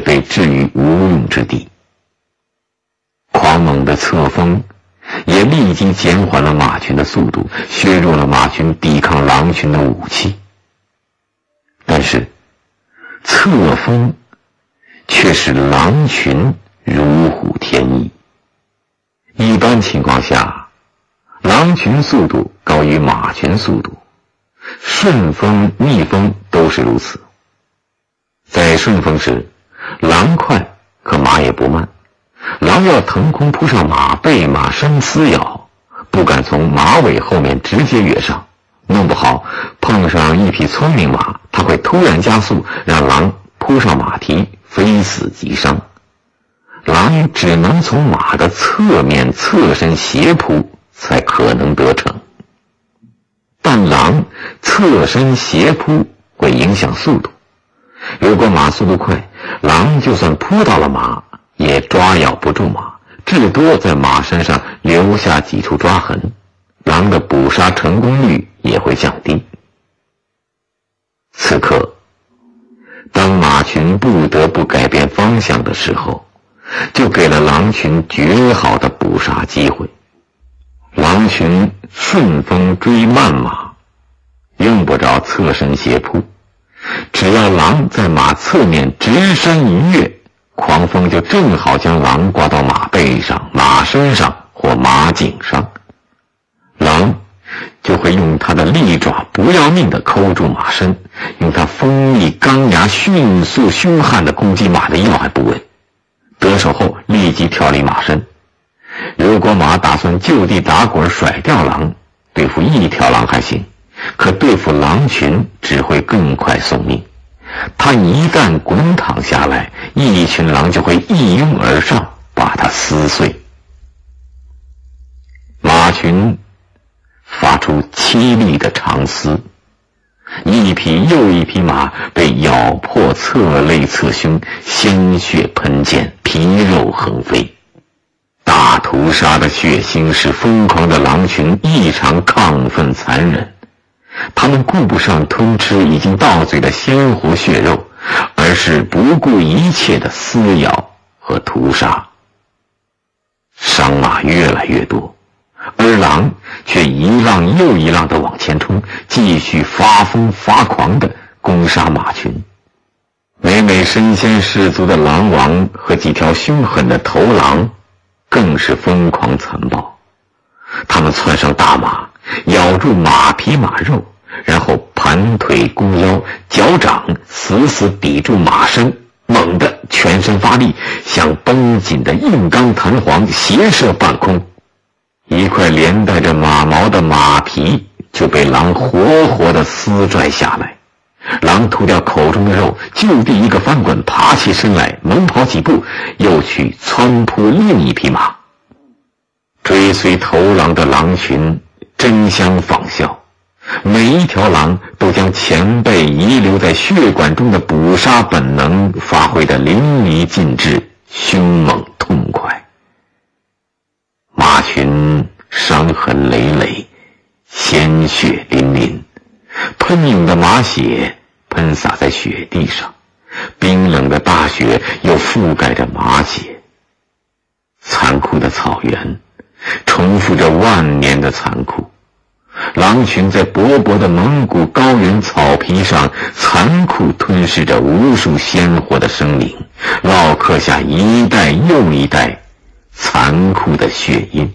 被置于无用之地。狂猛的侧风也立即减缓了马群的速度，削弱了马群抵抗狼群的武器。但是侧风却使狼群如虎添翼。一般情况下，狼群速度高于马群速度，顺风逆风都是如此。在顺风时，狼快，可马也不慢。狼要腾空扑上马背马身撕咬，不敢从马尾后面直接跃上，弄不好碰上一匹聪明马，它会突然加速，让狼扑上马蹄，非死即伤。狼只能从马的侧面侧身斜扑才可能得逞，但狼侧身斜扑会影响速度。如果马速度快，狼就算扑到了马，也抓咬不住马，至多在马身上留下几处抓痕，狼的捕杀成功率也会降低。此刻，当马群不得不改变方向的时候，就给了狼群绝好的捕杀机会。狼群顺风追慢马，用不着侧身斜扑，只要狼在马侧面直身一跃，狂风就正好将狼刮到马背上、马身上或马颈上，狼就会用它的利爪不要命地抠住马身，用它锋利钢牙迅速凶悍地攻击马的要害部位，得手后立即跳离马身。如果马打算就地打滚甩掉狼，对付一条狼还行，可对付狼群只会更快送命。它一旦滚躺下来，一群狼就会一拥而上，把它撕碎。马群发出凄厉的长嘶，一匹又一匹马被咬破侧肋侧胸，鲜血喷溅，皮肉横飞。大屠杀的血腥使疯狂的狼群异常亢奋残忍，他们顾不上吞吃已经到嘴的鲜活血肉，而是不顾一切的撕咬和屠杀。伤马越来越多，而狼却一浪又一浪地往前冲，继续发疯发狂地攻杀马群。每每身先士卒的狼王和几条凶狠的头狼更是疯狂残暴，他们窜上大马，咬住马皮马肉，然后盘腿弓腰，脚掌死死抵住马身，猛地全身发力，像绷紧的硬钢弹簧斜射半空。一块连带着马毛的马皮就被狼活活地撕拽下来，狼吐掉口中的肉，就地一个翻滚，爬起身来，猛跑几步，又去蹿扑另一匹马。追随头狼的狼群争相仿效，每一条狼都将前辈遗留在血管中的捕杀本能发挥得淋漓尽致，凶猛痛快。马群伤痕累累，鲜血淋淋，喷涌的马血喷洒在雪地上，冰冷的大雪又覆盖着马血。残酷的草原重复着万年的残酷，狼群在勃勃的蒙古高原草皮上残酷吞噬着无数鲜活的生灵，烙刻下一代又一代残酷的血印。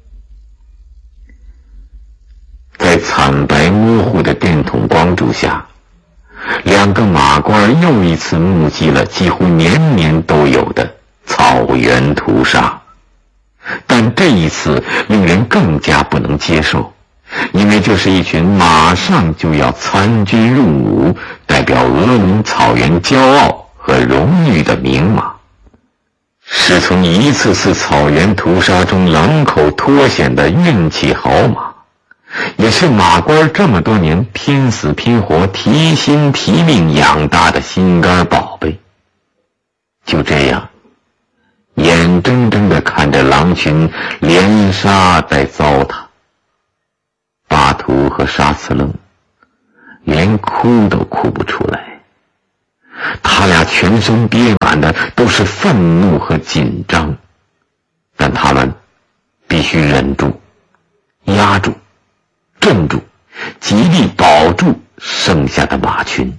在惨白模糊的电筒光柱下，两个马官又一次目击了几乎年年都有的草原屠杀。但这一次令人更加不能接受，因为这是一群马上就要参军入伍，代表俄蒙草原骄傲和荣誉的名马，是从一次次草原屠杀中狼口脱险的运气好马，也是马官这么多年拼死拼活提心提命养大的心肝宝贝。就这样眼睁睁地看着狼群连杀带糟蹋，巴图和沙茨楞连哭都哭不出来，他俩全身憋满感的都是愤怒和紧张，但他们必须忍住、压住、镇住，极力保住剩下的马群。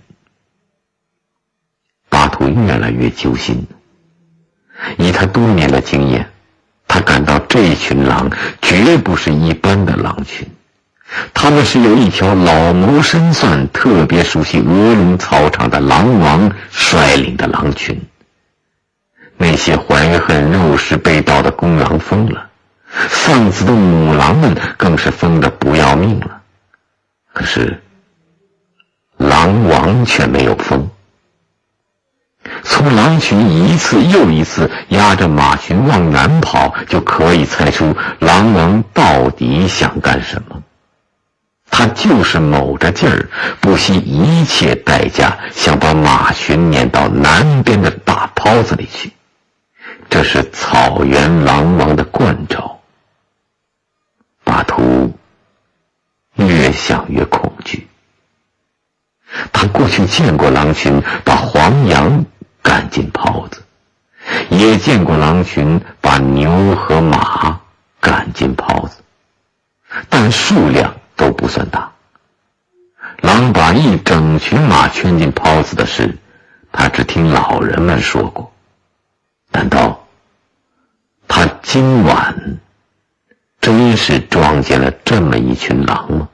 巴图越来越揪心，以他多年的经验，他感到这群狼绝不是一般的狼群，他们是由一条老谋深算、特别熟悉鹅绒草场的狼王率领的狼群。那些怀恨肉食被盗的公狼疯了，丧子的母狼们更是疯得不要命了。可是狼王却没有疯。从狼群一次又一次压着马群往南跑，就可以猜出狼王到底想干什么。他就是卯着劲儿，不惜一切代价，想把马群撵到南边的大泡子里去。这是草原狼王的惯招。巴图越想越恐惧。他过去见过狼群把黄羊赶进泡子，也见过狼群把牛和马赶进泡子，但数量都不算大。狼把一整群马圈进泡子的事，他只听老人们说过。难道他今晚真是撞见了这么一群狼吗？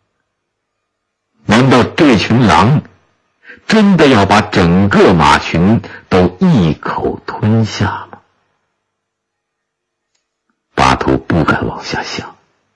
难道这群狼真的要把整个马群都一口吞下吗？巴图不敢往下想。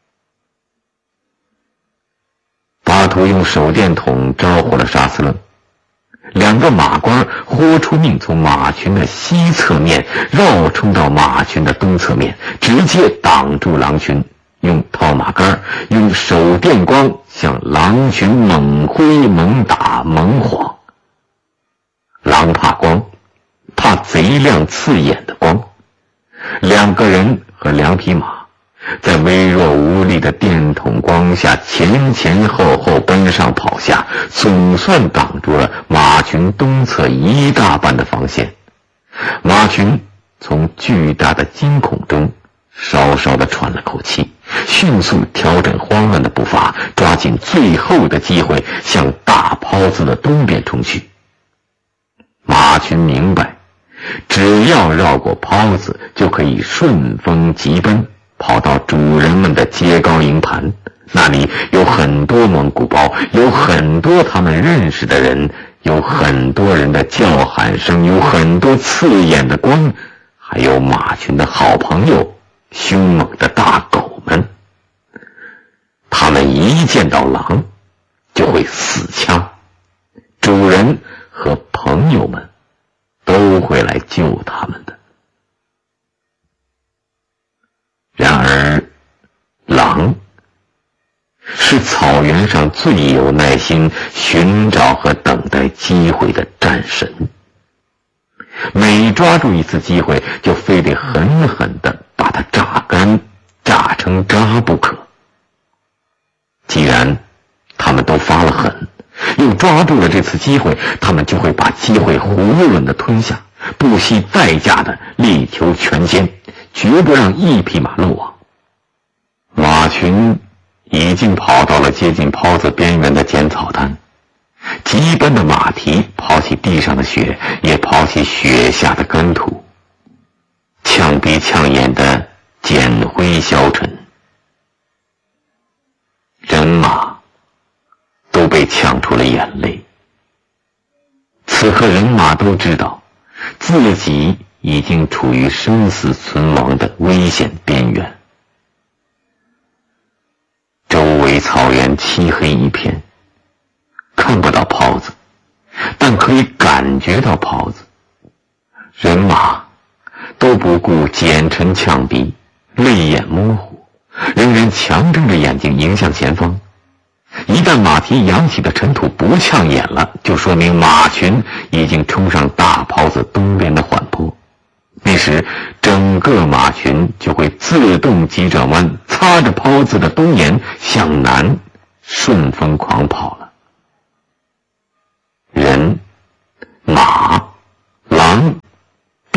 巴图用手电筒招呼了沙斯勒，两个马官豁出命从马群的西侧面绕冲到马群的东侧面，直接挡住狼群，用套马杆用手电光向狼群猛挥猛打猛晃。狼怕光，怕贼亮刺眼的光。两个人和两匹马在微弱无力的电筒光下前前后后奔上跑下，总算挡住了马群东侧一大半的防线。马群从巨大的惊恐中稍稍地喘了口气，迅速调整慌乱的步伐，抓紧最后的机会向大泡子的东边冲去。马群明白，只要绕过泡子，就可以顺风疾奔，跑到主人们的街高营盘，那里有很多蒙古包，有很多他们认识的人，有很多人的叫喊声，有很多刺眼的光，还有马群的好朋友凶猛的大狗们。他们一见到狼就会死呛，主人和朋友们都会来救他们的。然而狼是草原上最有耐心寻找和等待机会的战神，每抓住一次机会就非得狠狠地把它榨干，榨成渣不可。既然他们都发了狠，又抓住了这次机会，他们就会把机会囫囵地吞下，不惜代价地力求全歼，绝不让一匹马漏网。马群已经跑到了接近泡子边缘的剪草滩，急奔的马蹄抛起地上的雪，也抛起雪下的干土，呛鼻呛眼的剪灰消沉。人马都被呛出了眼泪。此刻人马都知道自己已经处于生死存亡的危险边缘。周围草原漆黑一片，看不到泡子，但可以感觉到泡子。人马都不顾剪尘呛鼻，泪眼模糊，仍然强睁着眼睛迎向前方。一旦马蹄扬起的尘土不呛眼了，就说明马群已经冲上大泡子东边的缓坡。那时整个马群就会自动急转弯，擦着泡子的东沿向南顺风狂跑了。人、马、狼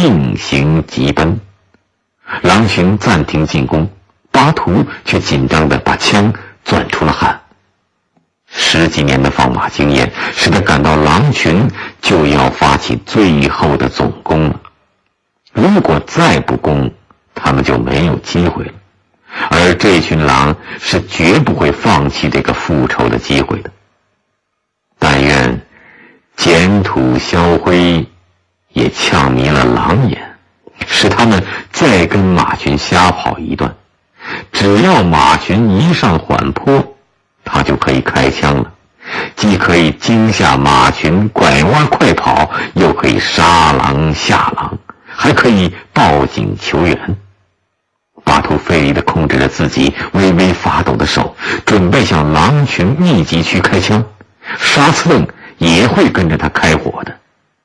并行急奔。狼群暂停进攻，巴图却紧张地把枪攥出了汗。10几年的放马经验使他感到狼群就要发起最后的总攻了，如果再不攻，他们就没有机会了，而这群狼是绝不会放弃这个复仇的机会的。但愿剪土销灰也呛迷了狼眼，使他们再跟马群瞎跑一段。只要马群一上缓坡，他就可以开枪了，既可以惊吓马群拐弯快跑，又可以杀狼吓狼，还可以报警求援。巴图费力地控制着自己微微发抖的手，准备向狼群密集区开枪。沙司楞也会跟着他开火的。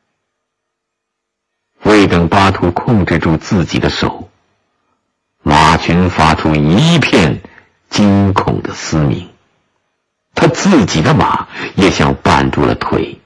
未等巴图控制住自己的手，马群发出一片惊恐的嘶鸣，他自己的马也像绊住了腿。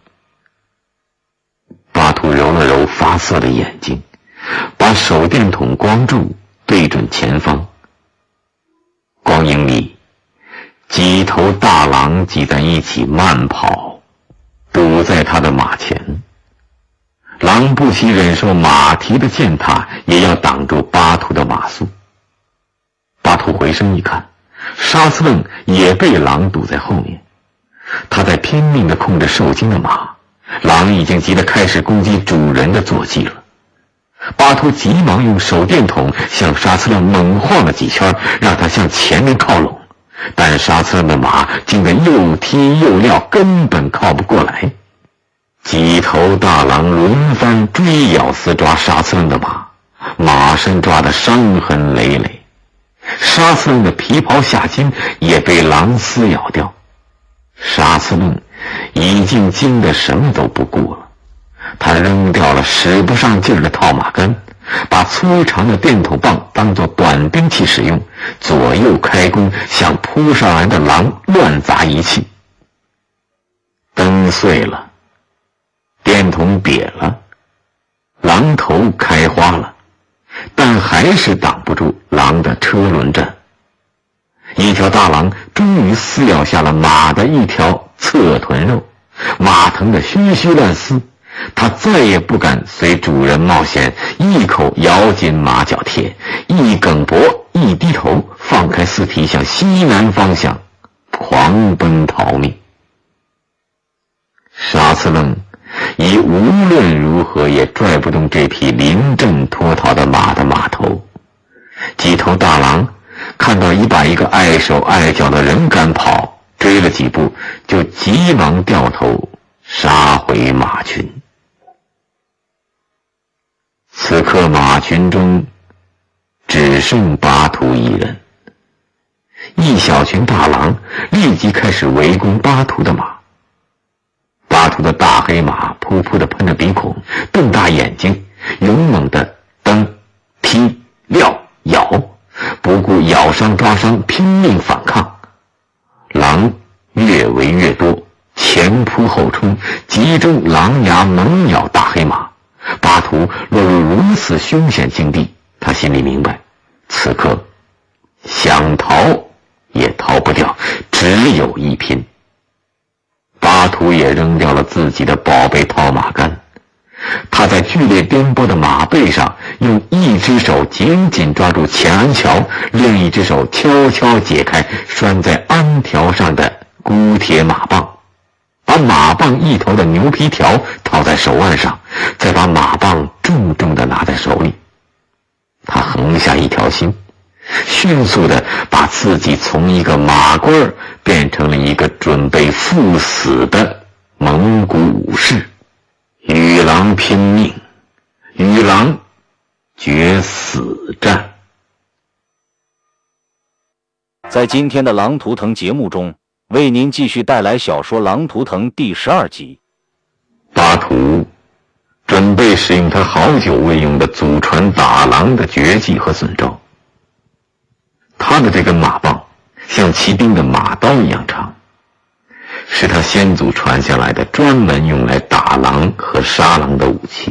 巴图揉了揉发涩的眼睛，把手电筒光柱对准前方。光影里，几头大狼挤在一起慢跑，堵在他的马前。狼不惜忍受马蹄的践踏，也要挡住巴图的马速。巴图回身一看，沙司楞也被狼堵在后面。他在拼命地控制受惊的马，狼已经急得开始攻击主人的坐骑了。巴图急忙用手电筒向沙司楞猛晃了几圈，让他向前面靠拢，但沙司楞的马惊得又踢又撂，根本靠不过来。几头大狼轮番追咬撕抓沙司楞的马，马身抓得伤痕累累，沙司楞的皮袍下襟也被狼撕咬掉。沙司楞已经惊得什么都不顾了，他扔掉了使不上劲儿的套马杆，把粗长的电筒棒当作短兵器使用，左右开弓，向扑上来的狼乱砸一气。灯碎了，电筒瘪了，狼头开花了，但还是挡不住狼的车轮战。一条大狼终于撕咬下了马的一条侧臀肉，马疼得嘘嘘乱嘶。他再也不敢随主人冒险，一口咬紧马脚贴，一梗脖，一低头，放开四蹄，向西南方向狂奔逃命。沙司楞已无论如何也拽不动这匹临阵脱逃的马的马头。几头大狼看到已把一个碍手碍脚的人赶跑，追了几步就急忙掉头杀回马群。此刻马群中只剩巴图一人，一小群大狼立即开始围攻巴图的马。巴图的大黑马噗噗地喷着鼻孔，瞪大眼睛，勇猛地蹬、踢、撂、咬，不顾咬伤抓伤，拼命反抗。狼越围越多，前扑后冲，集中狼牙猛咬大黑马。巴图落入如此凶险境地，他心里明白，此刻想逃也逃不掉，只有一拼。巴图也扔掉了自己的宝贝套马杆，他在剧烈颠簸的马背上，用一只手紧紧抓住前鞍桥，另一只手悄悄解开拴在鞍条上的箍铁马棒，把马棒一头的牛皮条套在手腕上，再把马棒重重地拿在手里。他横下一条心，迅速地把自己从一个马官变成了一个准备赴死的蒙古武士。与狼拼命，与狼决死战。 在今天的《狼图腾》节目中，为您继续带来小说《狼图腾》第12集。 巴图准备使用他好久未用的祖传打狼的绝技和损招。他的这根马棒像骑兵的马刀一样长，是他先祖传下来的专门用来打狼和杀狼的武器。